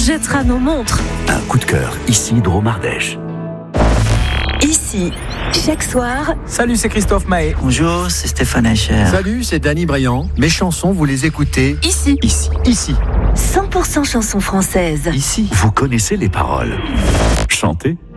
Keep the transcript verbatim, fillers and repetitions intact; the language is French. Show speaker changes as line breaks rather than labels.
jettera nos montres.
Un coup de cœur, ici Dromardèche.
Ici, chaque soir.
Salut, c'est Christophe Mahé.
Bonjour, c'est Stéphane Eicher.
Salut, c'est Danny Briand. Mes chansons, vous les écoutez
Ici.
Ici. Ici.
cent pour cent chansons françaises.
Ici.
Vous connaissez les paroles. Chantez.